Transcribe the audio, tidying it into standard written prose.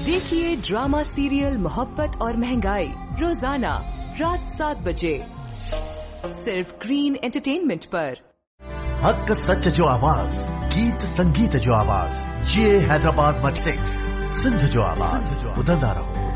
देखिए drama serial मोहब्बत और महंगाई रोजाना रात 7 बजे सिर्फ ग्रीन एंटरटेनमेंट पर। हक सच जो आवाज, गीत संगीत जो आवाज, ये हैदराबाद मटलिक सिंध जो आवाज, उधरदा रहो।